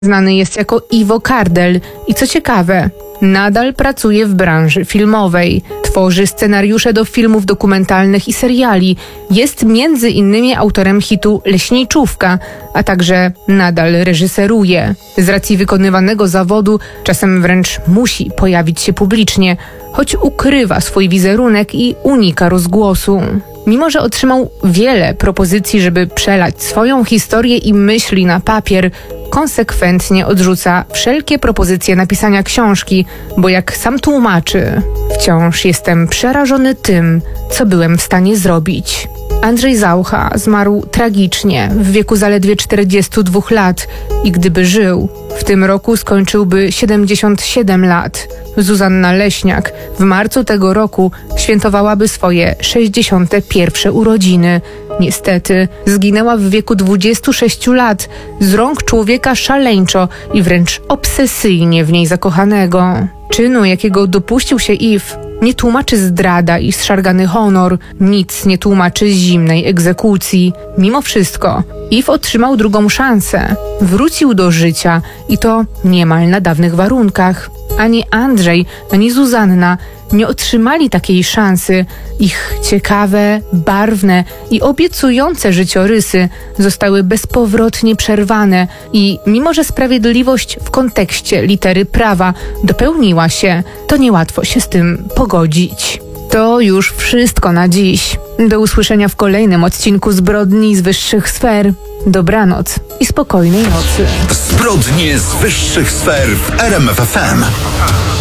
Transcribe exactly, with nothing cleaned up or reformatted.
Znany jest jako Ivo Kardel i co ciekawe, nadal pracuje w branży filmowej. Tworzy scenariusze do filmów dokumentalnych i seriali. Jest między innymi autorem hitu Leśniejczówka, a także nadal reżyseruje. Z racji wykonywanego zawodu czasem wręcz musi pojawić się publicznie, choć ukrywa swój wizerunek i unika rozgłosu. Mimo że otrzymał wiele propozycji, żeby przelać swoją historię i myśli na papier, konsekwentnie odrzuca wszelkie propozycje napisania książki, bo jak sam tłumaczy, wciąż jestem przerażony tym, co byłem w stanie zrobić. Andrzej Zaucha zmarł tragicznie w wieku zaledwie czterdziestu dwóch lat i gdyby żył, w tym roku skończyłby siedemdziesiąt siedem lat. Zuzanna Leśniak w marcu tego roku świętowałaby swoje sześćdziesiąte pierwsze urodziny. Niestety zginęła w wieku dwudziestu sześciu lat z rąk człowieka szaleńczo i wręcz obsesyjnie w niej zakochanego. Czynu, jakiego dopuścił się Yves, nie tłumaczy zdrada i zszargany honor, nic nie tłumaczy zimnej egzekucji. Mimo wszystko Yves otrzymał drugą szansę. Wrócił do życia i to niemal na dawnych warunkach. Ani Andrzej, ani Zuzanna nie otrzymali takiej szansy. Ich ciekawe, barwne i obiecujące życiorysy zostały bezpowrotnie przerwane i mimo że sprawiedliwość w kontekście litery prawa dopełniła się, to niełatwo się z tym pogodzić. To już wszystko na dziś. Do usłyszenia w kolejnym odcinku Zbrodni z wyższych sfer. Dobranoc i spokojnej nocy. Zbrodnie z wyższych sfer w R M F F M.